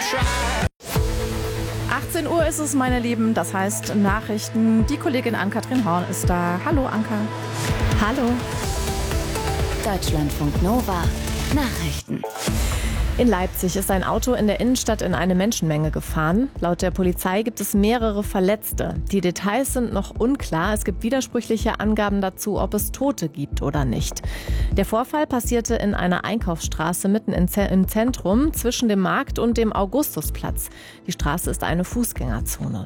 18 Uhr ist es, meine Lieben, das heißt Nachrichten. Die Kollegin Ann-Kathrin Horn ist da. Hallo Anka. Hallo. Deutschlandfunk Nova. Nachrichten. In Leipzig ist ein Auto in der Innenstadt in eine Menschenmenge gefahren. Laut der Polizei gibt es mehrere Verletzte. Die Details sind noch unklar. Es gibt widersprüchliche Angaben dazu, ob es Tote gibt oder nicht. Der Vorfall passierte in einer Einkaufsstraße mitten im Zentrum zwischen dem Markt und dem Augustusplatz. Die Straße ist eine Fußgängerzone.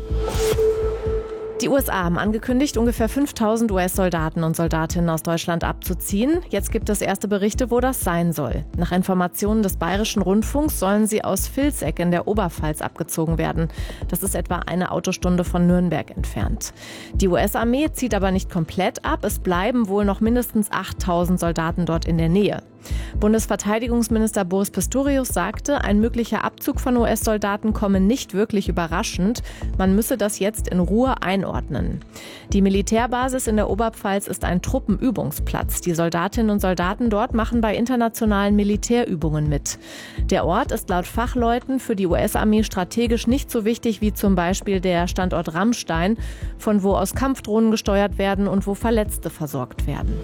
Die USA haben angekündigt, ungefähr 5.000 US-Soldaten und Soldatinnen aus Deutschland abzuziehen. Jetzt gibt es erste Berichte, wo das sein soll. Nach Informationen des Bayerischen Rundfunks sollen sie aus Vilseck in der Oberpfalz abgezogen werden. Das ist etwa eine Autostunde von Nürnberg entfernt. Die US-Armee zieht aber nicht komplett ab. Es bleiben wohl noch mindestens 8.000 Soldaten dort in der Nähe. Bundesverteidigungsminister Boris Pistorius sagte, ein möglicher Abzug von US-Soldaten komme nicht wirklich überraschend. Man müsse das jetzt in Ruhe einordnen. Die Militärbasis in der Oberpfalz ist ein Truppenübungsplatz. Die Soldatinnen und Soldaten dort machen bei internationalen Militärübungen mit. Der Ort ist laut Fachleuten für die US-Armee strategisch nicht so wichtig wie zum Beispiel der Standort Ramstein, von wo aus Kampfdrohnen gesteuert werden und wo Verletzte versorgt werden.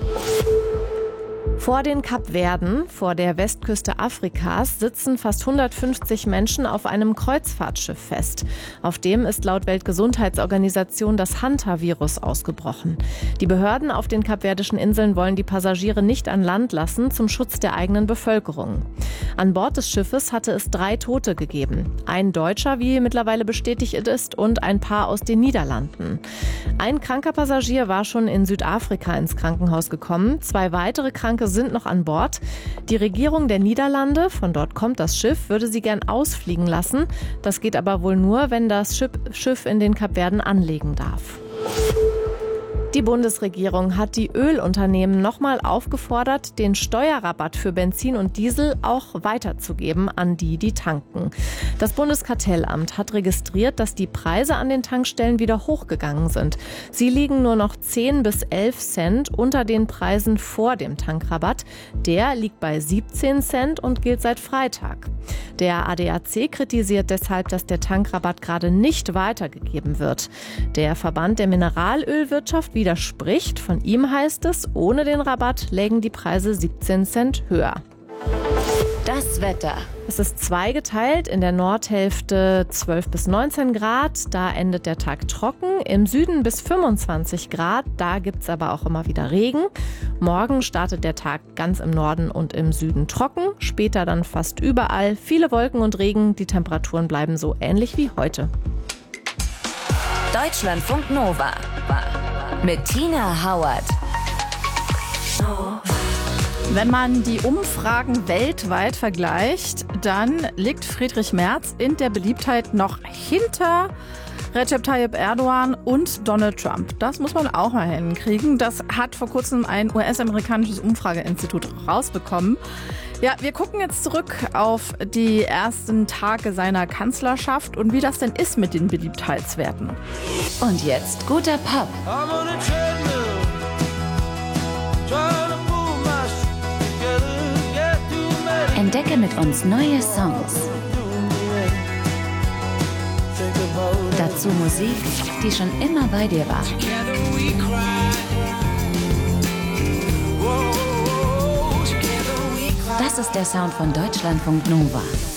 Vor den Kapverden, vor der Westküste Afrikas, sitzen fast 150 Menschen auf einem Kreuzfahrtschiff fest. Auf dem ist laut Weltgesundheitsorganisation das Hantavirus ausgebrochen. Die Behörden auf den kapverdischen Inseln wollen die Passagiere nicht an Land lassen, zum Schutz der eigenen Bevölkerung. An Bord des Schiffes hatte es 3 Tote gegeben. Ein Deutscher, wie mittlerweile bestätigt ist, und ein Paar aus den Niederlanden. Ein kranker Passagier war schon in Südafrika ins Krankenhaus gekommen. 2 weitere Kranke sind noch an Bord. Die Regierung der Niederlande, von dort kommt das Schiff, würde sie gern ausfliegen lassen. Das geht aber wohl nur, wenn das Schiff in den Kapverden anlegen darf. Die Bundesregierung hat die Ölunternehmen nochmal aufgefordert, den Steuerrabatt für Benzin und Diesel auch weiterzugeben an die tanken. Das Bundeskartellamt hat registriert, dass die Preise an den Tankstellen wieder hochgegangen sind. Sie liegen nur noch 10 bis 11 Cent unter den Preisen vor dem Tankrabatt. Der liegt bei 17 Cent und gilt seit Freitag. Der ADAC kritisiert deshalb, dass der Tankrabatt gerade nicht weitergegeben wird. Der Verband der Mineralölwirtschaft widerspricht. Von ihm heißt es, ohne den Rabatt lägen die Preise 17 Cent höher. Das Wetter. Es ist zweigeteilt, in der Nordhälfte 12 bis 19 Grad, da endet der Tag trocken. Im Süden bis 25 Grad, da gibt es aber auch immer wieder Regen. Morgen startet der Tag ganz im Norden und im Süden trocken, später dann fast überall viele Wolken und Regen. Die Temperaturen bleiben so ähnlich wie heute. Deutschlandfunk Nova mit Tina Hauert. Wenn man die Umfragen weltweit vergleicht, dann liegt Friedrich Merz in der Beliebtheit noch hinter Recep Tayyip Erdogan und Donald Trump. Das muss man auch mal hinkriegen. Das hat vor kurzem ein US-amerikanisches Umfrageinstitut rausbekommen. Ja, wir gucken jetzt zurück auf die ersten Tage seiner Kanzlerschaft und wie das denn ist mit den Beliebtheitswerten. Und jetzt guter Pop. Entdecke mit uns neue Songs. Dazu Musik, die schon immer bei dir war. Das ist der Sound von Deutschlandfunk Nova.